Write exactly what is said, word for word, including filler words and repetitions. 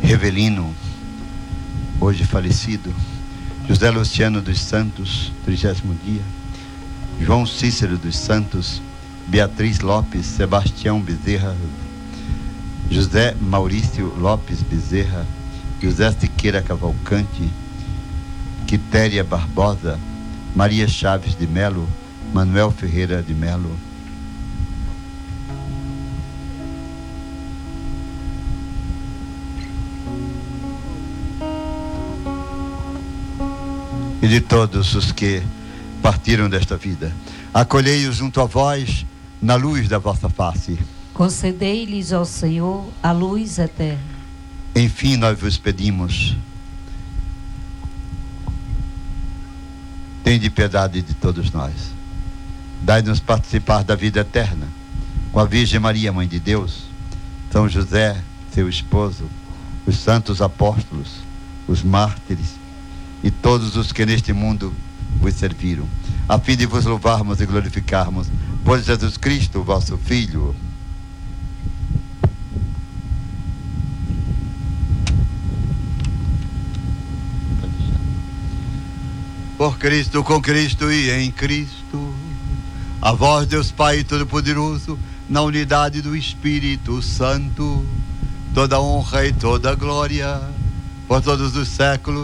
Revelino, hoje falecido, José Luciano dos Santos, trigésimo dia, João Cícero dos Santos, Beatriz Lopes, Sebastião Bezerra, José Maurício Lopes Bezerra, José Siqueira Cavalcante, Quitéria Barbosa, Maria Chaves de Melo, Manuel Ferreira de Melo. E de todos os que partiram desta vida, acolhei-os junto a vós na luz da vossa face. Concedei-lhes, ó Senhor, a luz eterna. Enfim, nós vos pedimos, tende piedade de todos nós. Dai-nos participar da vida eterna com a Virgem Maria, Mãe de Deus, São José, seu esposo, os santos apóstolos, os mártires e todos os que neste mundo vos serviram, a fim de vos louvarmos e glorificarmos por Jesus Cristo, vosso Filho. Por Cristo, com Cristo e em Cristo, a vós, Deus Pai Todo-Poderoso, na unidade do Espírito Santo, toda honra e toda glória por todos os séculos.